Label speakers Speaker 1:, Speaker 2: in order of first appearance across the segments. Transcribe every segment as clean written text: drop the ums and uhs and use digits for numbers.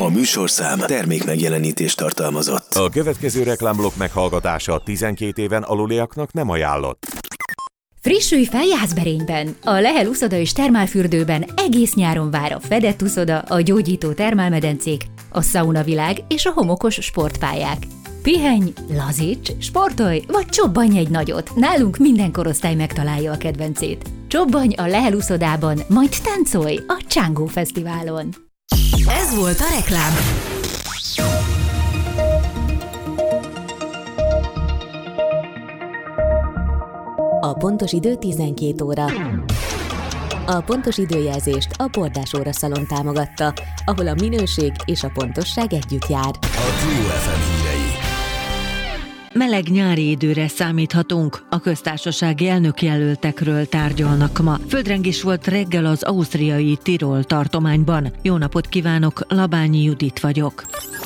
Speaker 1: A műsorszám termék megjelenítést tartalmazott.
Speaker 2: A következő reklámblokk meghallgatása 12 éven aluliaknak nem ajánlott.
Speaker 3: Frissülj fel Jászberényben! A Lehel uszoda és termálfürdőben egész nyáron vár a fedett uszoda, a gyógyító termálmedencék, a szaunavilág és a homokos sportpályák. Pihenj, lazíts, sportolj, vagy csobbanj egy nagyot! Nálunk minden korosztály megtalálja a kedvencét. Csobbanj a Lehel uszodában, majd táncolj a Csángó Fesztiválon!
Speaker 4: Ez volt a reklám. A pontos idő 12 óra. A pontos időjelzést a Bordás óraszalon támogatta, ahol a minőség és a pontosság együtt jár.
Speaker 1: A True FM hírei.
Speaker 5: Meleg nyári időre számíthatunk. A köztársasági elnökjelöltekről tárgyalnak ma. Földrengés volt reggel az ausztriai Tirol tartományban. Jó napot kívánok, Labányi Judit vagyok.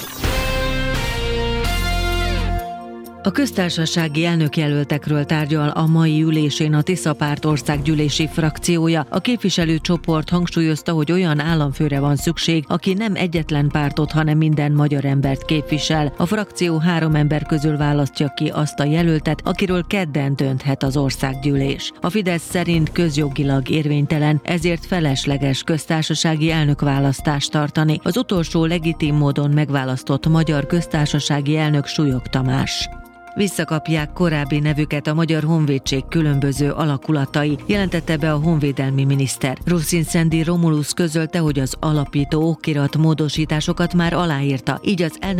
Speaker 5: A köztársasági elnökjelöltekről tárgyal a mai ülésén a Tisza-párt országgyűlési frakciója. A képviselőcsoport hangsúlyozta, hogy olyan államfőre van szükség, aki nem egyetlen pártot, hanem minden magyar embert képvisel. A frakció 3 ember közül választja ki azt a jelöltet, akiről kedden dönthet az országgyűlés. A Fidesz szerint közjogilag érvénytelen, ezért felesleges köztársasági elnökválasztást tartani. Az utolsó legitim módon megválasztott magyar köztársasági elnök Súlyog Tamás. Visszakapják korábbi nevüket a Magyar Honvédség különböző alakulatai, jelentette be a honvédelmi miniszter. Ruszin-Szendi Romulus közölte, hogy az alapító okirat módosításokat már aláírta, így az